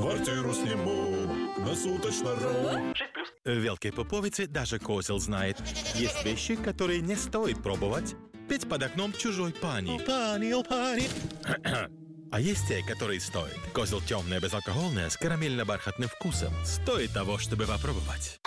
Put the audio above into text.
Квартиру сниму на суточно-ру. 6+. В Велкой Пуповице даже козел знает. Есть вещи, которые не стоит пробовать. Петь под окном чужой пани. Пани. А есть те, которые стоят. Козел темное, безалкогольное, с карамельно-бархатным вкусом. Стоит того, чтобы попробовать.